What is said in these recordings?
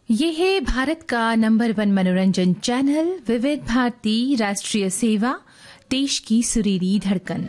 ये है भारत का नंबर 1 मनोरंजन चैनल विविध भारती राष्ट्रीय सेवा, देश की सुरीली धड़कन।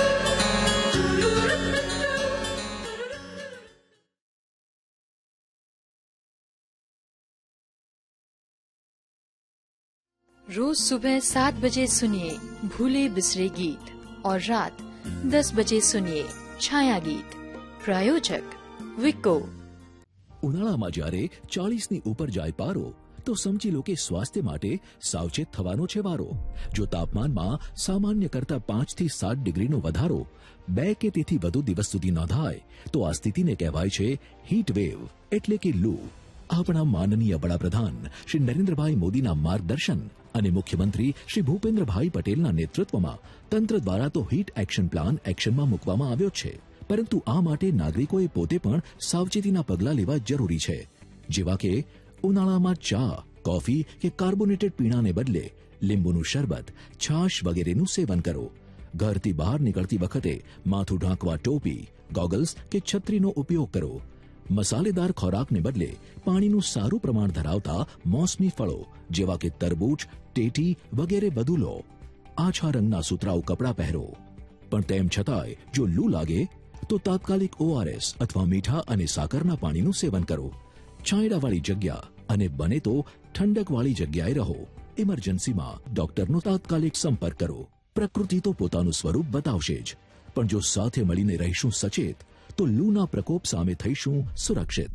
रोज सुबह 7 बजे सुनिए भूले बिसरे गीत और रात 10 बजे सुनिए छाया गीत। प्रायोजक विको। ઉનાળામાં જ્યારે 40ની ઉપર જાય પારો તો સમજી લો કે સ્વાસ્થ્ય માટે સાવચેત થવાનો છે વારો। જો તાપમાનમાં સામાન્ય કરતા 5 થી 7 ડિગ્રીનો વધારો 2 કે તેથી વધુ દિવસ સુધી નોંધાય તો આ સ્થિતિને કહેવાય છે હીટ વેવ એટલે કે લૂ। આપણા માનનીય વડાપ્રધાન શ્રી નરેન્દ્રભાઈ મોદીના માર્ગદર્શન અને મુખ્યમંત્રી શ્રી ભૂપેન્દ્રભાઈ પટેલના નેતૃત્વમાં તંત્ર દ્વારા તો હીટ એક્શન પ્લાન એક્શનમાં મૂકવામાં આવ્યો છે, પરંતુ આ માટે નાગરિકોએ પોતે પણ સાવચેતીના પગલાં લેવા જરૂરી છે, જેવા કે ઉનાળામાં ચા, કોફી કે કાર્બોનેટેડ પીણાને બદલે લીંબુનું શરબત, છાશ વગેરેનું સેવન કરો। ઘરથી બહાર નીકળતી વખતે માથું ઢાંકવા ટોપી, ગોગલ્સ કે છત્રીનો ઉપયોગ કરો। મસાલેદાર ખોરાકને બદલે પાણીનું સારું પ્રમાણ ધરાવતા મોસમી ફળો જેવા કે તરબૂચ, ટેટી વગેરે વધુ લો। આછા રંગના સુતરાઉ કપડાં પહેરો, પણ તેમ છતાંય જો લૂ લાગે તો તાત્કાલિક ORS અથવા મીઠા અને સાકરના પાણીનું સેવન કરો। છાંયડાવાળી જગ્યા અને બને તો ઠંડકવાળી જગ્યાએ રહો। ઇમરજન્સીમાં ડોક્ટરનો તાત્કાલિક સંપર્ક કરો। પ્રકૃતિ તો પોતાનું સ્વરૂપ બતાવશે જ, પણ જો સાથે મળીને રહીશું સચેત तो लूना प्रकोप सामे थईशुं सुरक्षित।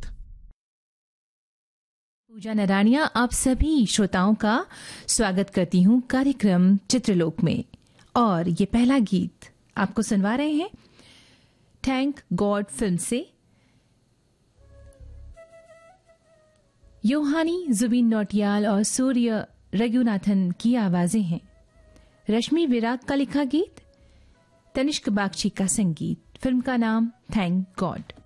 पूजा नराणिया आप सभी श्रोताओं का स्वागत करती हूं कार्यक्रम चित्रलोक में। और ये पहला गीत आपको सुनवा रहे हैं थैंक गॉड फिल्म से। योहानी जुबिन नौटियाल और सूर्य रघुनाथन की आवाजें हैं। रश्मि विराग का लिखा गीत, तनिष्क बागची का संगीत। फिल्म का नाम थैंक गॉड।